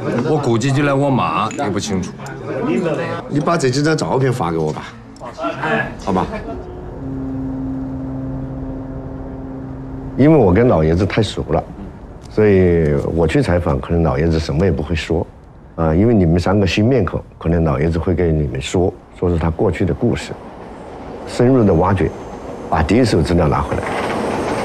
我估计就连我妈也不清楚。 你把这几张照片发给我吧，好吧？因为我跟老爷子太熟了，所以我去采访，可能老爷子什么也不会说，因为你们3个新面孔，可能老爷子会跟你们说是他过去的故事，深入的挖掘，把第一手资料拿回来。